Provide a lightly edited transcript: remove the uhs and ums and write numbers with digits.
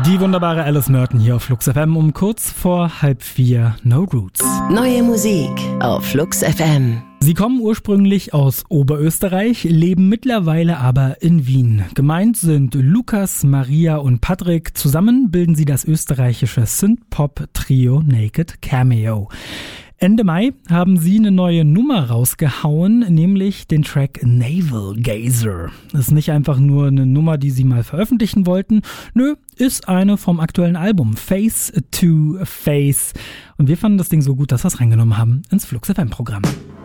Die wunderbare Alice Merton hier auf Flux FM um kurz vor 3:30. No Roots. Neue Musik auf Flux FM. Sie kommen ursprünglich aus Oberösterreich, leben mittlerweile aber in Wien. Gemeint sind Lukas, Maria und Patrick. Zusammen bilden sie das österreichische Synth-Pop-Trio Naked Cameo. Ende Mai haben sie eine neue Nummer rausgehauen, nämlich den Track Navel Gazer. Das ist nicht einfach nur eine Nummer, die sie mal veröffentlichen wollten. Nö, ist eine vom aktuellen Album Face to Face. Und wir fanden das Ding so gut, dass wir es reingenommen haben ins Flux FM Programm.